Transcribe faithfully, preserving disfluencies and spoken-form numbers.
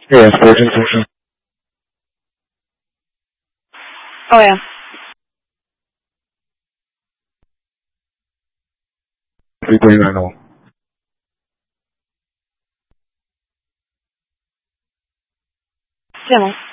Yes, Virgin Social. Oh yeah. three twenty-nine oh. C'est bon.